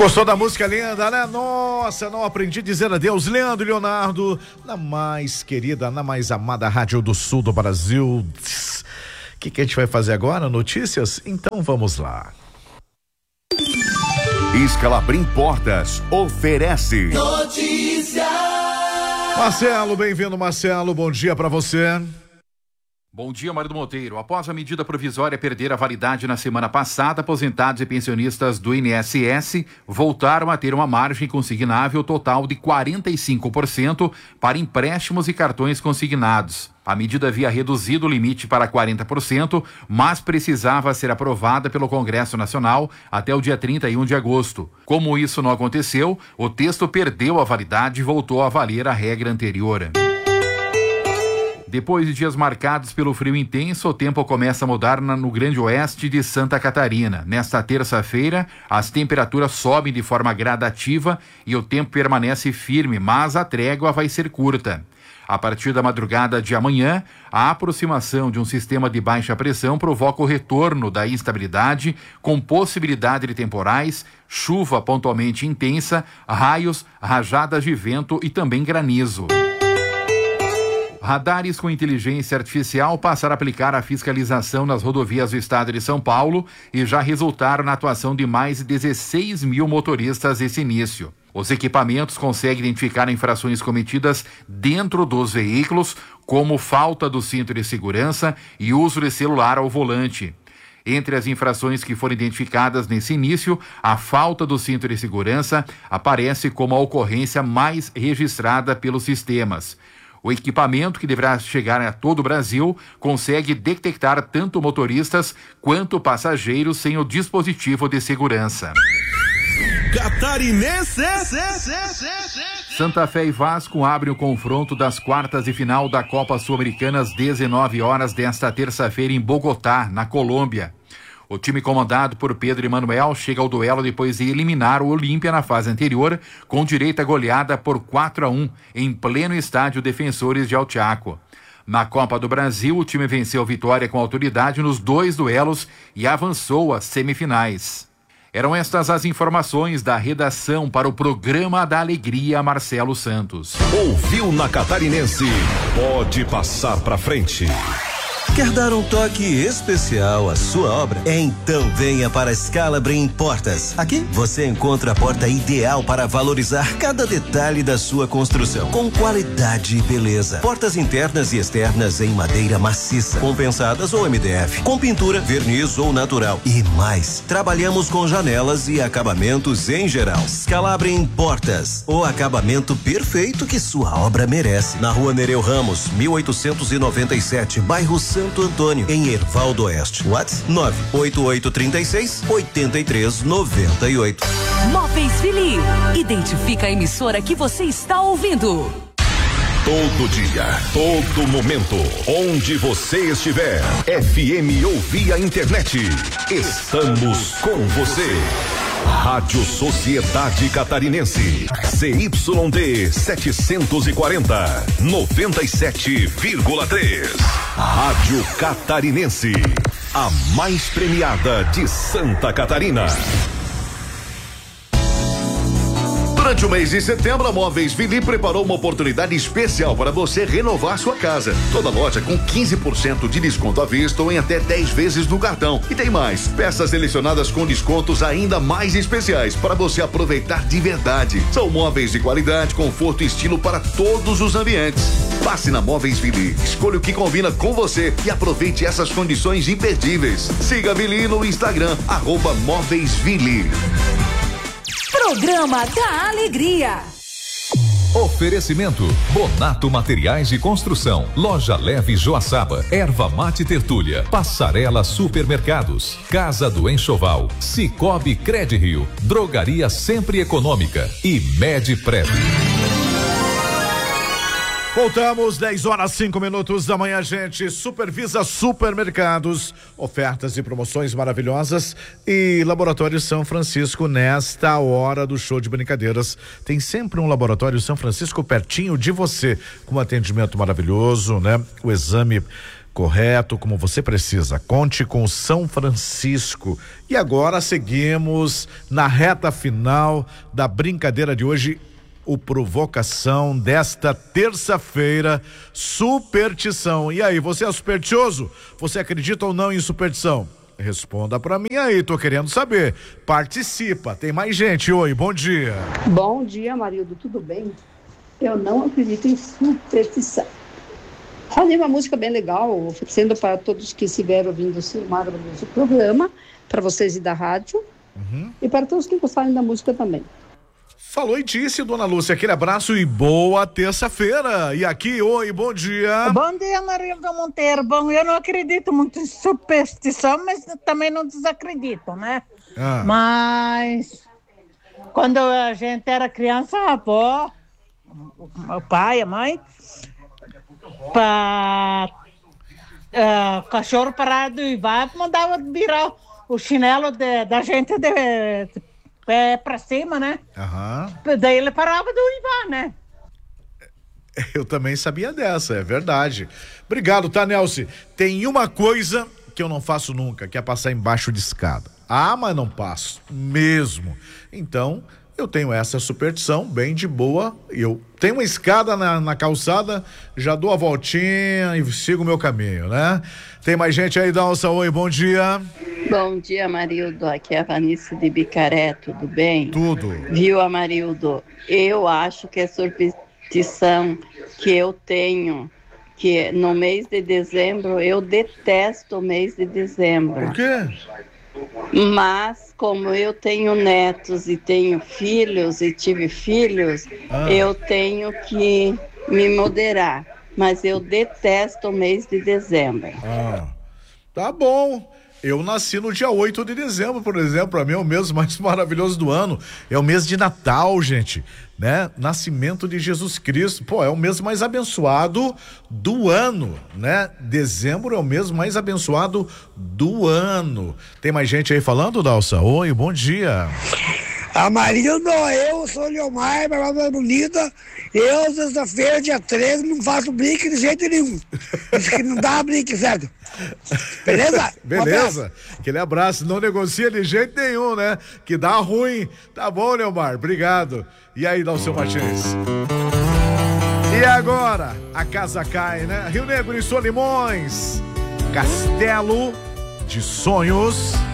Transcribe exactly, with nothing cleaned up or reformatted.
Gostou da música linda, né? Nossa, não aprendi a dizer adeus. Leandro e Leonardo, na mais querida, na mais amada Rádio do Sul do Brasil. O que, que a gente vai fazer agora? Notícias? Então vamos lá. Scalabrin Portas oferece notícia. Marcelo, bem-vindo, Marcelo. Bom dia pra você. Bom dia, Marido Monteiro. Após a medida provisória perder a validade na semana passada, aposentados e pensionistas do I N S S voltaram a ter uma margem consignável total de quarenta e cinco por cento para empréstimos e cartões consignados. A medida havia reduzido o limite para quarenta por cento, mas precisava ser aprovada pelo Congresso Nacional até o dia trinta e um de agosto. Como isso não aconteceu, o texto perdeu a validade e voltou a valer a regra anterior. Depois de dias marcados pelo frio intenso, o tempo começa a mudar na, no Grande Oeste de Santa Catarina. Nesta terça-feira, as temperaturas sobem de forma gradativa e o tempo permanece firme, mas a trégua vai ser curta. A partir da madrugada de amanhã, a aproximação de um sistema de baixa pressão provoca o retorno da instabilidade, com possibilidade de temporais, chuva pontualmente intensa, raios, rajadas de vento e também granizo. Radares com inteligência artificial passaram a aplicar a fiscalização nas rodovias do estado de São Paulo e já resultaram na atuação de mais de dezesseis mil motoristas esse início. Os equipamentos conseguem identificar infrações cometidas dentro dos veículos, como falta do cinto de segurança e uso de celular ao volante. Entre as infrações que foram identificadas nesse início, a falta do cinto de segurança aparece como a ocorrência mais registrada pelos sistemas. O equipamento, que deverá chegar a todo o Brasil, consegue detectar tanto motoristas quanto passageiros sem o dispositivo de segurança. Catarinense! Santa Fé e Vasco abrem o confronto das quartas de final da Copa Sul-Americana às dezenove horas desta terça-feira em Bogotá, na Colômbia. O time comandado por Pedro Emanuel chega ao duelo depois de eliminar o Olímpia na fase anterior, com direito à goleada por quatro a um, em pleno estádio Defensores de Altiaco. Na Copa do Brasil, o time venceu Vitória com autoridade nos dois duelos e avançou às semifinais. Eram estas as informações da redação para o Programa da Alegria, Marcelo Santos. Ouviu na Catarinense? Pode passar pra frente. Quer dar um toque especial à sua obra? Então venha para a Scalabrin Portas. Aqui você encontra a porta ideal para valorizar cada detalhe da sua construção, com qualidade e beleza. Portas internas e externas em madeira maciça, compensadas ou M D F, com pintura, verniz ou natural e mais. Trabalhamos com janelas e acabamentos em geral. Scalabrin Portas, o acabamento perfeito que sua obra merece. Na Rua Nereu Ramos, mil oitocentos e noventa e sete, bairro Santo Antônio, em Erval do Oeste. WhatsApp nove oito oito três seis, oito três nove oito. Móveis Vili. Identifica a emissora que você está ouvindo. Todo dia, todo momento, onde você estiver. F M ou via internet. Estamos com você. Rádio Sociedade Catarinense. C Y D setecentos e quarenta, noventa e sete vírgula três. Rádio Catarinense. A mais premiada de Santa Catarina. Durante o mês de setembro, a Móveis Vili preparou uma oportunidade especial para você renovar sua casa. Toda loja com quinze por cento de desconto à vista ou em até dez vezes no cartão. E tem mais, peças selecionadas com descontos ainda mais especiais para você aproveitar de verdade. São móveis de qualidade, conforto e estilo para todos os ambientes. Passe na Móveis Vili, escolha o que combina com você e aproveite essas condições imperdíveis. Siga a Vili no Instagram, arroba Móveis Vili. Programa da Alegria. Oferecimento: Bonato Materiais de Construção, Loja Leve Joaçaba, Erva Mate Tertúlia, Passarela Supermercados, Casa do Enxoval, Cicobi Credirio, Drogaria Sempre Econômica e Medprev. Voltamos, dez horas cinco minutos da manhã, gente. Supervisa Supermercados, ofertas e promoções maravilhosas. E Laboratório São Francisco, nesta hora do show de brincadeiras, tem sempre um Laboratório São Francisco pertinho de você, com um atendimento maravilhoso, né? O exame correto, como você precisa. Conte com São Francisco. E agora seguimos na reta final da brincadeira de hoje, o Provocação desta terça-feira, superstição. E aí, você é supersticioso? Você acredita ou não em superstição? Responda pra mim aí, tô querendo saber. Participa, tem mais gente. Oi, bom dia. Bom dia, Marildo, tudo bem? Eu não acredito em superstição. Falei uma música bem legal, oferecendo para todos que estiveram ouvindo esse maravilhoso programa, para vocês e da rádio, uhum. e para todos que gostarem da música também. Falou e disse, dona Lúcia, aquele abraço e boa terça-feira. E aqui, oi, bom dia. Bom dia, Marildo Monteiro. Bom, eu não acredito muito em superstição, mas também não desacredito, né? Ah. Mas quando a gente era criança, a avó, o pai, a mãe, para uh, cachorro parado e vai, mandava virar o chinelo de, da gente de, de pé pra cima, né? Uhum. Daí ele parava do Ivan, né? Eu também sabia dessa, é verdade. Obrigado, tá, Nelson? Tem uma coisa que eu não faço nunca, que é passar embaixo de escada. Ah, mas não passo, mesmo. Então, eu tenho essa superstição, bem de boa. Eu tenho uma escada na, na calçada, já dou a voltinha e sigo o meu caminho, né? Tem mais gente aí, Dalsa, oi, bom dia. Bom dia, Marildo, aqui é a Vanessa de Bicaré, tudo bem? Tudo. Viu, Amarildo? Eu acho que é superstição que eu tenho, que no mês de dezembro, eu detesto o mês de dezembro. Por quê? Mas como eu tenho netos e tenho filhos e tive filhos, ah. eu tenho que me moderar. Mas eu detesto o mês de dezembro. Ah, tá bom. Eu nasci no dia oito de dezembro, por exemplo. Para mim é o mês mais maravilhoso do ano. É o mês de Natal, gente, né? Nascimento de Jesus Cristo. Pô, é o mês mais abençoado do ano, né? Dezembro é o mês mais abençoado do ano. Tem mais gente aí falando, Dalsa? Oi, bom dia. Amarildo, eu sou o Leomar, Barba Bonita. Eu, sexta-feira, dia treze, não faço brinque de jeito nenhum. Isso que não dá brinque, certo? Beleza? Beleza. Um Aquele abraço, não negocia de jeito nenhum, né? Que dá ruim. Tá bom, Leomar, obrigado. E aí, Dalceu Martins? E agora, a casa cai, né? Rio Negro e Solimões, Castelo de Sonhos.